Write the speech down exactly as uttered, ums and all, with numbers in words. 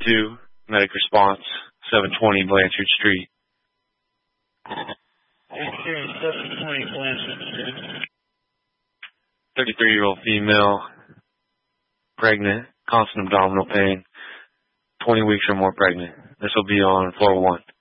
two, medic response, seven twenty Blanchard Street. Okay, seven twenty Blanchard Street. thirty-three-year-old female, pregnant, constant abdominal pain, twenty weeks or more pregnant. This will be on four oh one.